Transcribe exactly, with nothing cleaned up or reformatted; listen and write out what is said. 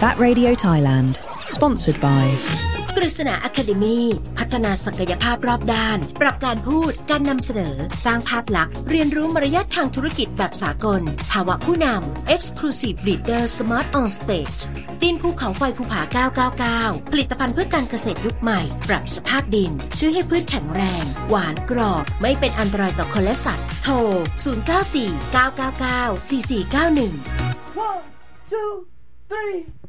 That Radio Thailand Sponsored by กฤษณา Academy พัฒนาศักยภาพรอบด้านปรับการพูดการนำเสนอสร้างภาพลักษณ์เรียนรู้มารยาททางธุรกิจแบบสากลภาวะผู้นำ Exclusive Leader Smart on Stage ดินภูเขาไฟภูผาเก้าเก้าเก้าผลิตภัณฑ์เพื่อการเกษตรยุคใหม่ปรับสภาพดินช่วยให้พืชแข็งแรงหวานกรอบไม่เป็นอันตรายต่อคนและสัตว์โทรศูนย์ เก้า สี่ เก้า เก้า เก้า สี่ สี่ เก้า หนึ่ง one two three